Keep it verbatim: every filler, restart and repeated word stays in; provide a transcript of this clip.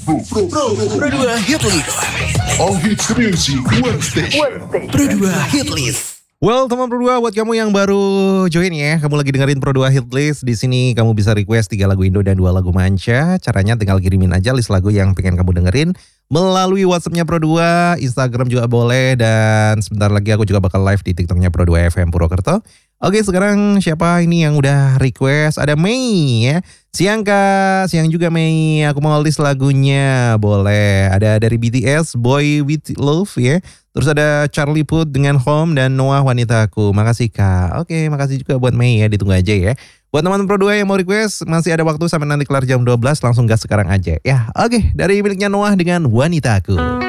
Pro, Pro, Pro dua Hit List. All hits music, one station. Pro dua Hit List. Well, teman Pro dua, buat kamu yang baru join ya, kamu lagi dengerin Pro dua Hit List. Di sini kamu bisa request tiga lagu Indo dan dua lagu manca. Caranya tinggal kirimin aja list lagu yang pengen kamu dengerin melalui WhatsAppnya Pro dua, Instagram juga boleh, dan sebentar lagi aku juga bakal live di TikToknya Pro dua F M Purwokerto. Oke, sekarang siapa ini yang udah request? Ada Mei ya. Siang Kak, siang juga Mei. Aku mau list lagunya, boleh. Ada dari B T S, Boy With Love ya. Terus ada Charlie Puth dengan Home dan Noah Wanitaku. Makasih Kak. Oke, makasih juga buat Mei ya, ditunggu aja ya. Buat teman-teman Pro dua yang mau request, masih ada waktu sampai nanti kelar jam dua belas, langsung gas sekarang aja. Ya, oke, dari miliknya Noah dengan Wanitaku.